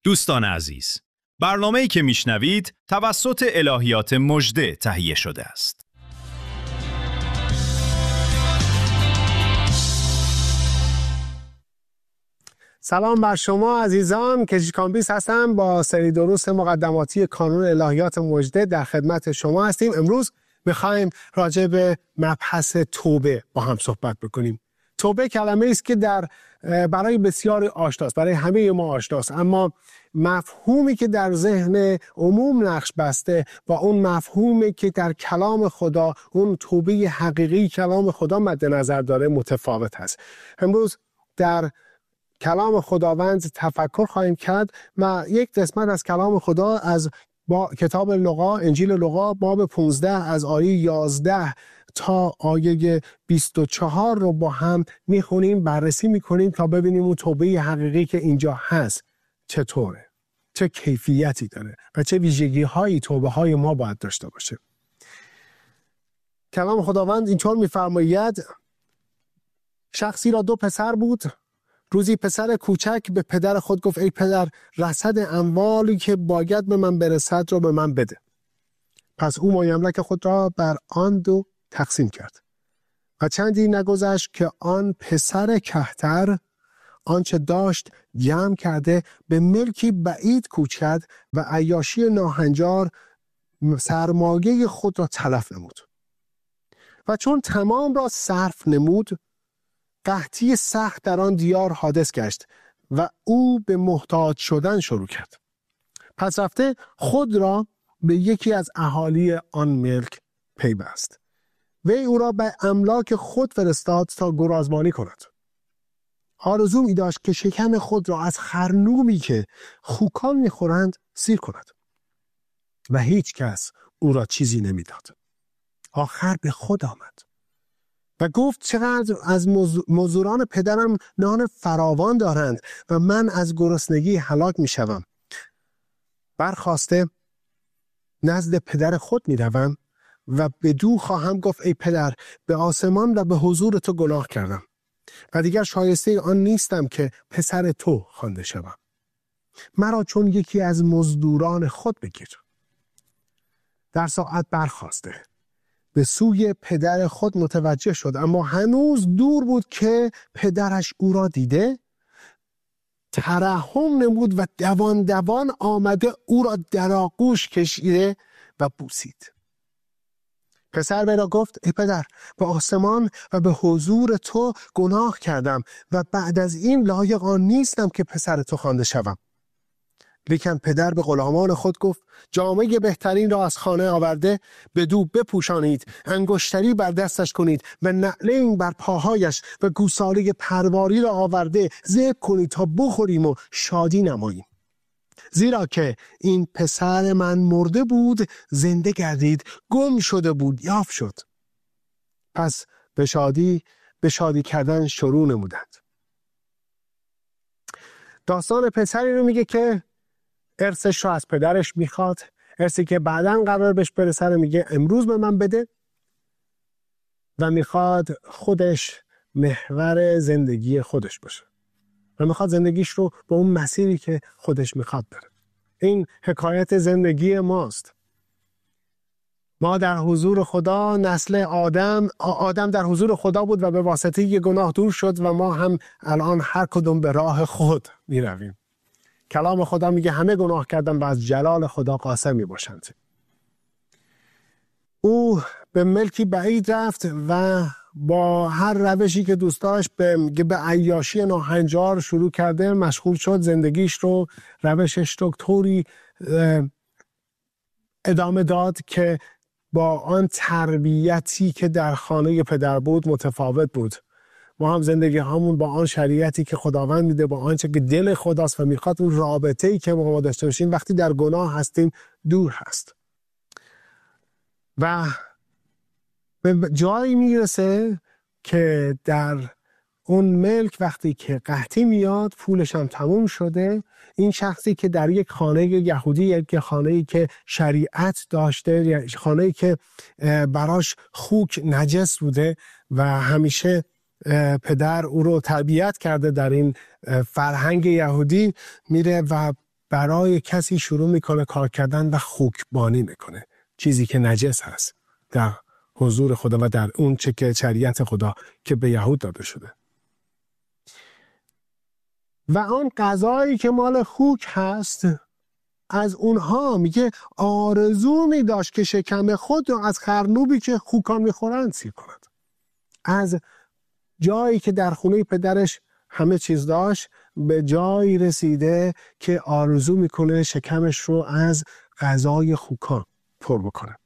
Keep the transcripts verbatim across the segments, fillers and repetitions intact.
دوستان عزیز، برنامه‌ای که میشنوید توسط الهیات مژده تهیه شده است. سلام بر شما عزیزان، کشیش کامبیس هستم با سری دروس مقدماتی کانون الهیات مژده در خدمت شما هستیم. امروز میخوایم راجع به مبحث توبه با هم صحبت بکنیم. توبه کلمه است که در برای بسیاری آشناست، برای همه ما آشناست، اما مفهومی که در ذهن عموم نقش بسته و اون مفهومی که در کلام خدا، اون توبه حقیقی کلام خدا مد نظر داره متفاوت هست. امروز در کلام خداوند تفکر خواهیم کرد و یک قسمت از کلام خدا از با کتاب لوقا، انجیل لوقا باب پانزده از آیه یازده تا آیه بیست و چهار رو با هم میخونیم، بررسی میکنیم تا ببینیم اون توبه حقیقی که اینجا هست چطوره، چه کیفیتی داره و چه ویژگی هایی توبه های ما باید داشته باشه. کلام خداوند اینطور میفرماید: شخصی را دو پسر بود. روزی پسر کوچک به پدر خود گفت: ای پدر، رصد اموالی که باید به من برسد را به من بده. پس او مایملک خود را بر آن دو تقسیم کرد و چندی نگذشت که آن پسر کهتر آنچه داشت جمع کرده به ملکی بعید کوچ کرد و عیاشی ناهنجار سرمایه خود را تلف نمود. و چون تمام را صرف نمود، قحطی سخت در آن دیار حادث گشت و او به محتاج شدن شروع کرد. پس رفته خود را به یکی از اهالی آن ملک پیوست. وی او را به املاک خود فرستاد تا گرازمانی کند. آرزو می داشت که شکم خود را از خرنومی که خوکان می خورند سیر کند و هیچ کس او را چیزی نمی داد. آخر به خود آمد و گفت: چقدر از مزدوران پدرم نان فراوان دارند و من از گرسنگی هلاک می شوم. برخاسته نزد پدر خود می روم و بدو خواهم گفت: ای پدر، به آسمان و به حضور تو گناه کردم و دیگر شایسته آن نیستم که پسر تو خوانده شوم. مرا چون یکی از مزدوران خود بگیر. در ساعت برخاسته به سوی پدر خود متوجه شد، اما هنوز دور بود که پدرش او را دیده ترحم نمود و دوان دوان آمده او را در آغوش کشیده و بوسید. پسر به را گفت: ای پدر، به آسمان و به حضور تو گناه کردم و بعد از این لایق آن نیستم که پسر تو خوانده شوم. لیکن پدر به غلامان خود گفت: جامه بهترین را از خانه آورده بدو بپوشانید، انگشتری بر دستش کنید و نعلین بر پاهایش و گوساله پرواری را آورده ذبح کنید تا بخوریم و شادی نماییم. زیرا که این پسر من مرده بود زنده گردید، گم شده بود یافت شد. پس به شادی به شادی کردن شروع نمودند. داستان پسری رو میگه که ارثش رو از پدرش میخواد، ارثی که بعداً قرار بهش برسه رو میگه امروز به من بده و میخواد خودش محور زندگی خودش باشه و میخواد زندگیش رو به اون مسیری که خودش میخواد بره. این حکایت زندگی ماست. ما در حضور خدا، نسل آدم آدم در حضور خدا بود و به واسطه یه گناه دور شد و ما هم الان هر کدوم به راه خود میرویم. کلام خدا میگه همه گناه کردن و از جلال خدا قاصر میباشند. او به ملکی بعید رفت و با هر روشی که دوست داشت به به عیاشی ناهنجار شروع کرده، مشغول شد، زندگیش رو، روشش رو طوری ادامه داد که با آن تربیتی که در خانه پدر بود متفاوت بود. ما هم زندگی همون با آن شریعتی که خداوند میده، با آنچه که دل خداست و میخواد، اون رابطه‌ای که ما داشته باشیم وقتی در گناه هستیم دور هست و به جایی میرسه که در اون ملک وقتی که قحطی میاد، پولش هم تموم شده، این شخصی که در یک خانه یهودی، یک خانه‌ای که شریعت داشته، خانه‌ای که براش خوک نجس بوده و همیشه پدر او رو تربیت کرده در این فرهنگ یهودی، میره و برای کسی شروع میکنه کار کردن و خوکبانی میکنه، چیزی که نجس هست در حضور خدا و در اون چه که شریعت خدا که به یهود داده شده. و آن غذایی که مال خوک هست، از اونها میگه آرزو می داشت که شکم خود رو از خرنوبی که خوکان میخورند سیر کند. از جایی که در خونه پدرش همه چیز داشت به جایی رسیده که آرزو میکنه شکمش رو از غذای خوکان پر بکنه.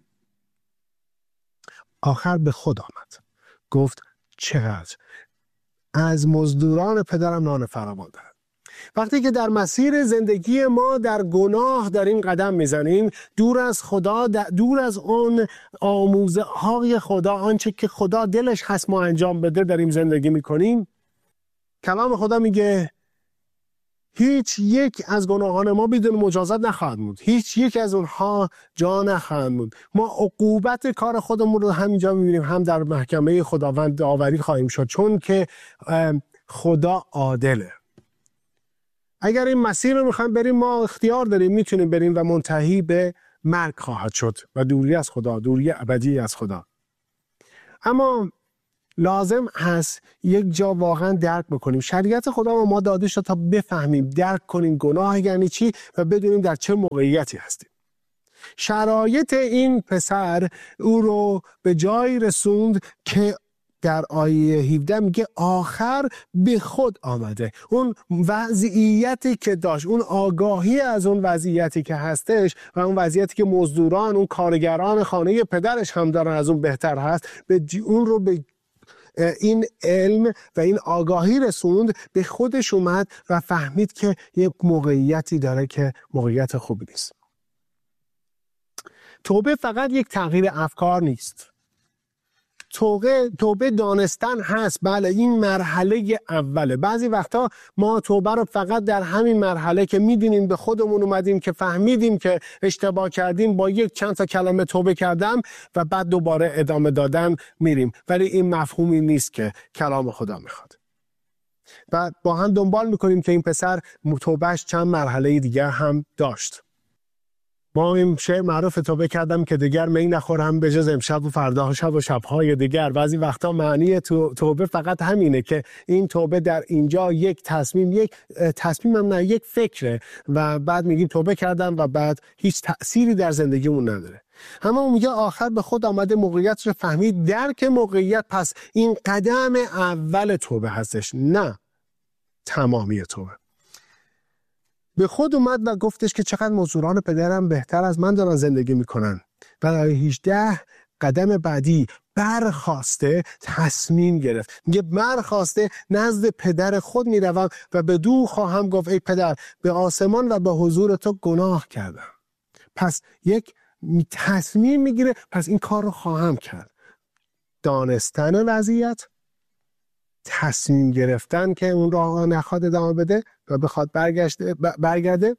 آخر به خود آمد، گفت چقدر از مزدوران پدرم نان فراوان دارد. وقتی که در مسیر زندگی ما در گناه داریم قدم میزنیم، دور از خدا، دور از اون آموزه های خدا، آنچه که خدا دلش هست ما انجام بده داریم زندگی میکنیم، کلام خدا میگه هیچ یک از گناهان ما بدون مجازات نخواهد بود، هیچ یک از اونها جا نخواهد بود. ما عقوبت کار خودمون رو همینجا میبینیم، هم در محکمه خداوند داوری خواهیم شد، چون که خدا عادله. اگر این مسیر رو میخوایم بریم ما اختیار داریم، میتونیم بریم و منتهی به مرگ خواهد شد و دوری از خدا، دوری ابدی از خدا. اما لازم هست یک جا واقعا درک بکنیم شریعت خدا ما ما داده شد تا بفهمیم، درک کنیم گناه یعنی چی و بدونیم در چه موقعیتی هستیم. شرایط این پسر او رو به جایی رسوند که در آیه هفده میگه آخر به خود آمده. اون وضعیتی که داشت، اون آگاهی از اون وضعیتی که هستش و اون وضعیتی که مزدوران، اون کارگران خانه پدرش هم دارن از اون بهتر هست، به اون رو به این علم و این آگاهی رسوند، به خودش اومد و فهمید که یک موقعیتی داره که موقعیت خوبی نیست. توبه فقط یک تغییر افکار نیست. توبه توبه دانستن هست. بله این مرحله اوله. بعضی وقتا ما توبه رو فقط در همین مرحله که میدونیم به خودمون اومدیم که فهمیدیم که اشتباه کردیم، با یک چند تا کلمه توبه کردم و بعد دوباره ادامه دادن میریم، ولی این مفهومی نیست که کلام خدا میخواد. و با هم دنبال میکنیم که این پسر توبهش چند مرحله دیگر هم داشت. ما این شعر معروف توبه کردم که دیگر می نخورم به جز امشب و فردا شب و شبهای دیگر. بعضی وقتا معنی توبه فقط همینه که این توبه در اینجا یک تصمیم، یک تصمیم هم نه، یک فکره و بعد میگیم توبه کردم و بعد هیچ تأثیری در زندگیمون نداره. اما میگه آخر به خود آمده، موقعیت رو فهمید، درک موقعیت. پس این قدم اول توبه هستش، نه تمامی توبه. به خود اومد و گفتش که چقدر مزدوران پدرم بهتر از من دارن زندگی میکنن. و در هجده قدم بعدی برخاسته تصمیم گرفت. میگه برخاسته نزد پدر خود میروم و به دو خواهم گفت ای پدر، به آسمان و به حضور تو گناه کردم. پس یک تصمیم میگیره، پس این کار رو خواهم کرد. دانستن وضعیت، تصمیم گرفتن که اون راه نخواد ادامه بده و بخواد برگشته برگرده.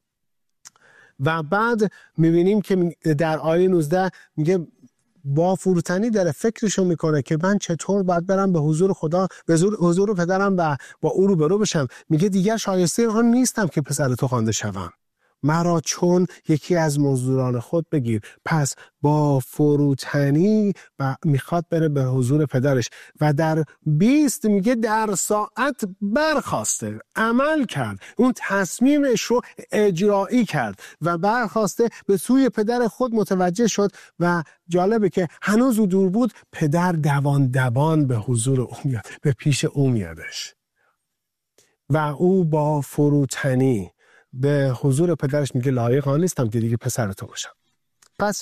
و بعد میبینیم که در آیه نوزده میگه با فروتنی داره فکرشو میکنه که من چطور باید برم به حضور خدا، به حضور پدرم و با او روبرو بشم. میگه دیگر شایسته آن نیستم که پسر تو خوانده شوم، مرا چون یکی از مزدوران خود بگیر. پس با فروتنی و میخواد بره به حضور پدرش و در بیست میگه در ساعت برخاسته، عمل کرد، اون تصمیمش رو اجرایی کرد و برخاسته به سوی پدر خود متوجه شد. و جالبه که هنوز او دور بود، پدر دوان دوان به حضور او میاد، به پیش او میادش و او با فروتنی به حضور پدرش میگه لایق آن نیستم که دیگه پسر تو باشم. پس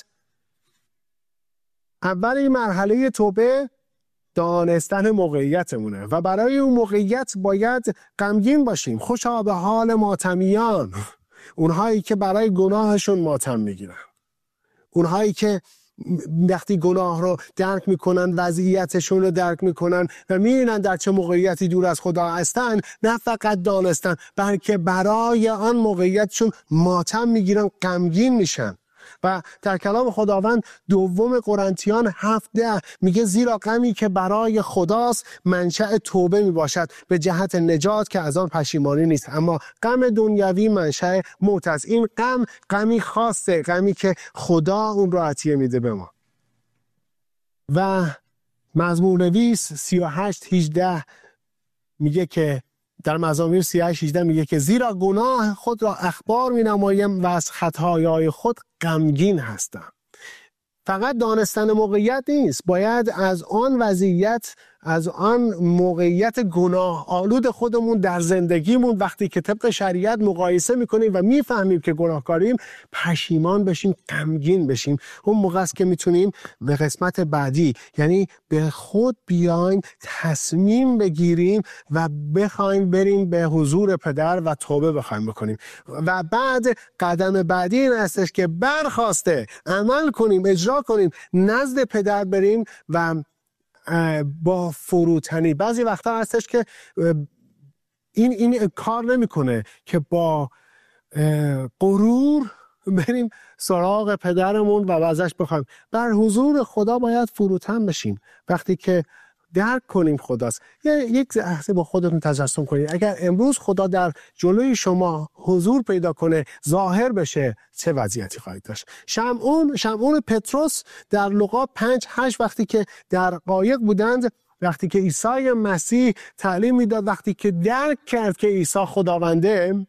اول این مرحله توبه دانستن موقعیتمونه و برای اون موقعیت باید غمگین باشیم. خوشا به حال ماتمیان، اونهایی که برای گناهشون ماتم میگیرن، اونهایی که وقتی گناه رو درک میکنن، وضعیتشون رو درک میکنن و میبینن در چه موقعیتی دور از خدا هستن، نه فقط دانستن بلکه برای آن موقعیتشون ماتم میگیرن، غمگین میشن. و در کلام خداوند دوم قرنتیان هفت ده میگه زیرا غمی که برای خداست منشأ توبه میباشد به جهت نجات که از آن پشیمانی نیست، اما غم دنیوی منشأ موت است. این غم غمی خاصه، غمی که خدا اون رو عطیه میده به ما. و مزمور نویس سی و هشت هجده میگه که در مزامیر سی و هشت هجده میگه که زیرا گناه خود را اخبار می نمایم و از خطاهای خود غمگین هستم. فقط دانستن موقعیت نیست، باید از آن وضعیت، از آن موقعیت گناه آلود خودمون در زندگیمون وقتی که طبق شریعت مقایسه میکنیم و میفهمیم که گناهکاریم پشیمان بشیم، غمگین بشیم. اون موقع است که میتونیم به قسمت بعدی، یعنی به خود بیایم، تصمیم بگیریم و بخوایم بریم به حضور پدر و توبه بخوایم بکنیم. و بعد قدم بعدی این هستش که برخواسته عمل کنیم، اجرا کنیم، نزد پدر بریم و با فروتنی. بعضی وقتا هستش که این این کار نمیکنه که با غرور بریم سراغ پدرمون و ازش بخوایم. در حضور خدا باید فروتن بشیم. وقتی که درک کنیم خداست، یک لحظه با خودتون تجسم کنید اگر امروز خدا در جلوی شما حضور پیدا کنه، ظاهر بشه، چه وضعیتی خواهید داشت؟ شمعون شمعون پتروس در لوقا پنج هشت وقتی که در قایق بودند، وقتی که عیسی مسیح تعلیم میداد، وقتی که درک کرد که عیسی خداونده،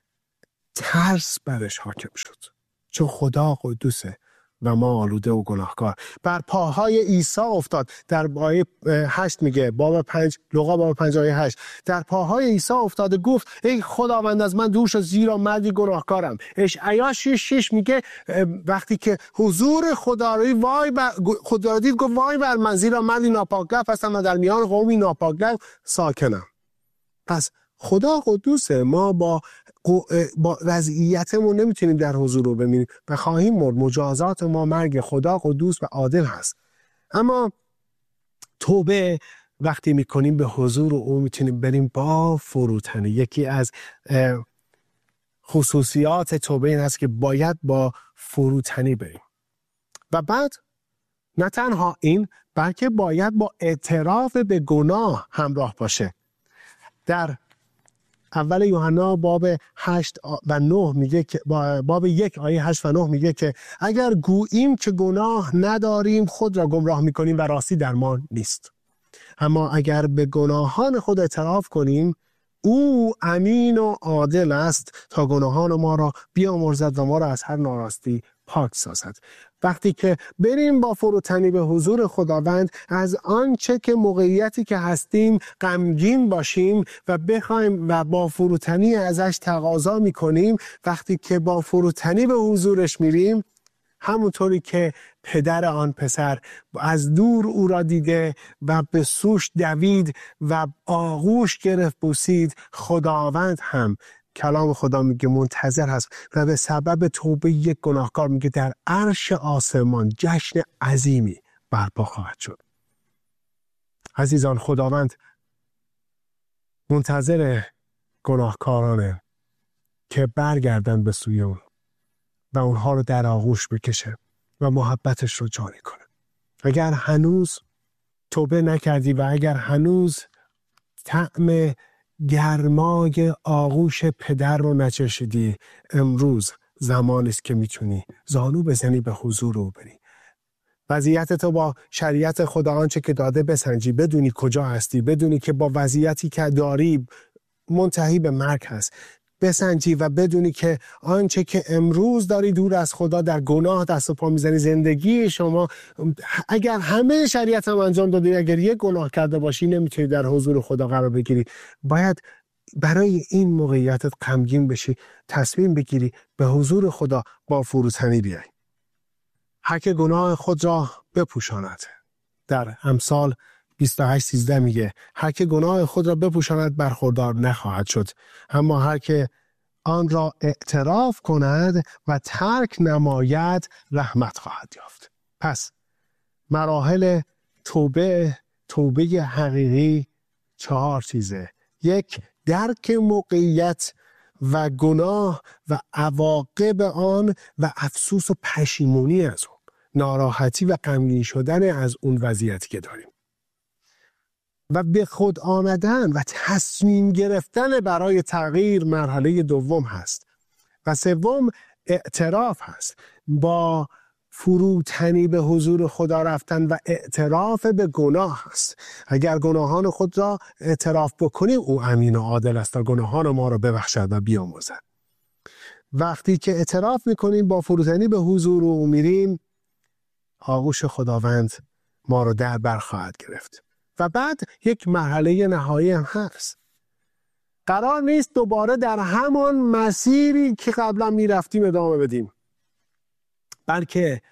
ترس برش حاکم شد، چون خدا قدوسه و ما آلوده و گناهکار. بر پاهای عیسی افتاد. در آیه هشت میگه، باب پنج، لوقا باب پنج آیه هشت، در پاهای عیسی افتاد و گفت ای خداوند از من دور شو زیرا مردی گناهکارم. اشعیا شش شش میگه وقتی که حضور خدا رو وای بر خدا رو دید گفت وای بر من زیرا مردی ناپاک هستم و در میان قومی ناپاک ساکنم. پس خدا قدوسه، ما با با وضعیتمون نمیتونیم در حضور رو ببینیم و خواهیم مرد. مجازات ما مرگ. خدا قدوس و عادل هست. اما توبه وقتی میکنیم به حضور او میتونیم بریم با فروتنی. یکی از خصوصیات توبه این است که باید با فروتنی بریم. و بعد نه تنها این، بلکه باید با اعتراف به گناه همراه باشه. در اول یوحنا باب هشت و نه میگه که باب یک آیه هشت و نه میگه که اگر گوییم که گناه نداریم خود را گمراه میکنیم و راستی در ما نیست. اما اگر به گناهان خود اعتراف کنیم او امین و عادل است تا گناهان ما را بیامرزد و ما را از هر ناراستی پاک سازد. وقتی که بریم با فروتنی به حضور خداوند، از آنچه که موقعیتی که هستیم غمگین باشیم و بخوایم و با فروتنی ازش تقاضا میکنیم، وقتی که با فروتنی به حضورش میریم، همونطوری که پدر آن پسر از دور او را دیده و به سوش دوید و آغوش گرفت بوسید، خداوند هم، کلام خدا میگه، منتظر هست و به سبب توبه یک گناهکار میگه در عرش آسمان جشن عظیمی برپا خواهد شد. عزیزان، خداوند منتظر گناهکارانه که برگردن به سوی اون و اونها رو در آغوش بکشه و محبتش رو جاری کنه. اگر هنوز توبه نکردی و اگر هنوز طعم گرمای آغوش پدر رو نچشیدی، امروز زمانی است که میتونی زانو بزنی به حضور او بری. وضعیت تو با شریعت خدا آنچه که داده بسنجی، بدونی کجا هستی، بدونی که با وضعیتی که داری منتهی به مرگ هست، بسنجی و بدونی که آنچه که امروز داری دور از خدا در گناه دست و پا میزنی. زندگی شما اگر همه شریعت هم انجام دادی، اگر یک گناه کرده باشی، نمیتونی در حضور خدا قرار بگیری. باید برای این موقعیتت غمگین بشی، تصمیم بگیری به حضور خدا با فروتنی بیای. هر که گناه خود را بپوشاند، در امثال بیست و هشت سیزده میگه هر که گناه خود را بپوشاند برخوردار نخواهد شد، اما هر که آن را اعتراف کند و ترک نماید رحمت خواهد یافت. پس مراحل توبه توبه حقیقی چهار چیزه. یک، درک موقعیت و گناه و عواقب آن و افسوس و پشیمونی از اون، ناراحتی و غمگین شدن از اون وضعیتی که داریم و به خود آمدن و تصمیم گرفتن برای تغییر مرحله دوم هست. و سوم اعتراف هست، با فروتنی به حضور خدا رفتن و اعتراف به گناه هست. اگر گناهان خود را اعتراف بکنیم او امین و عادل است تا گناهان ما را ببخشد و بیامرزد. وقتی که اعتراف میکنیم با فروتنی به حضور او میریم، آغوش خداوند ما را در بر خواهد گرفت. و بعد یک مرحله نهایی هم هست. قرار نیست دوباره در همان مسیری که قبلا میرفتیم ادامه بدیم، بلکه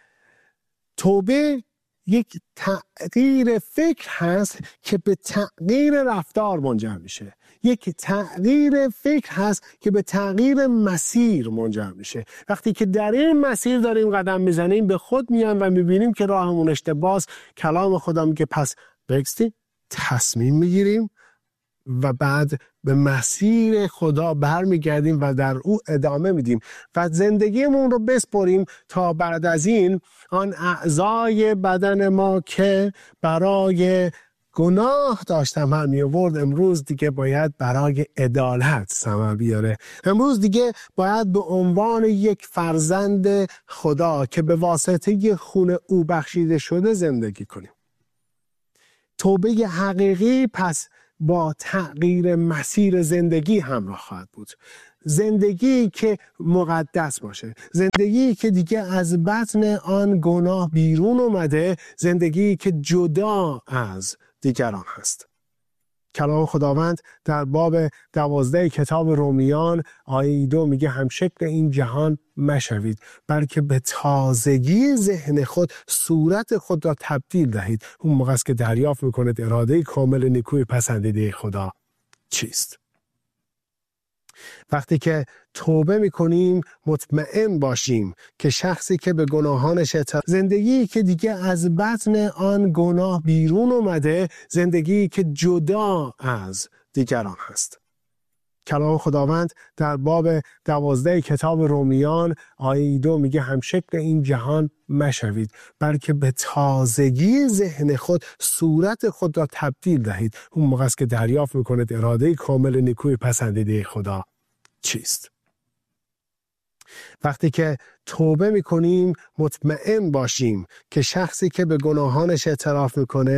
توبه یک تغییر فکر هست که به تغییر رفتار منجر میشه. یک تغییر فکر هست که به تغییر مسیر منجر میشه. وقتی که در این مسیر داریم قدم میزنیم، به خود میان و میبینیم که راهمون اشتباهه. کلام خدا میگه پس بگستیم، تصمیم میگیریم و بعد به مسیر خدا برمیگردیم و در او ادامه میدیم و زندگیمون رو بسپریم تا بعد از این آن اعضای بدن ما که برای گناه داشت عمل می آورد، امروز دیگه باید برای عدالت ثمر بیاره. امروز دیگه باید به عنوان یک فرزند خدا که به واسطه خون او بخشیده شده زندگی کنیم. توبه حقیقی پس با تغییر مسیر زندگی همراه خواهد بود. زندگی که مقدس باشه، زندگی که دیگه از بطن آن گناه بیرون اومده، زندگی که جدا از دیگران هست. کلام خداوند در باب دوازده کتاب رومیان آیه دو میگه هم شکل این جهان مشوید، بلکه به تازگی ذهن خود صورت خود را تبدیل دهید. اون موقع است که دریافت میکنید اراده کامل نیکوی پسندیده خدا چیست. وقتی که توبه میکنیم مطمئن باشیم که شخصی که به گناهانش اعتراف، زندگی که دیگه از بطن آن گناه بیرون اومده، زندگی که جدا از دیگران هست. کلام خداوند در باب دوازده کتاب رومیان آیه دو میگه هم شکل این جهان مشوید، بلکه به تازگی ذهن خود صورت خود را تبدیل دهید. اون موقع است که دریافت میکنید اراده کامل نیکوی پسندیده خدا چیست. وقتی که توبه میکنیم مطمئن باشیم که شخصی که به گناهانش اعتراف میکنه